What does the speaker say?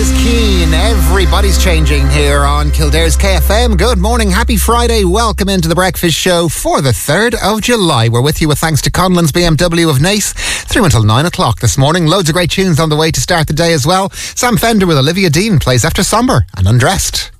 is Keane. Everybody's changing here on Kildare's KFM. Good morning, happy Friday. Welcome into the breakfast show for the 3rd of July. We're with you with thanks to Conlon's BMW of Naas through until 9 o'clock this morning. Loads of great tunes on the way to start the day as well. Sam Fender with Olivia Dean plays after Somber and Undressed.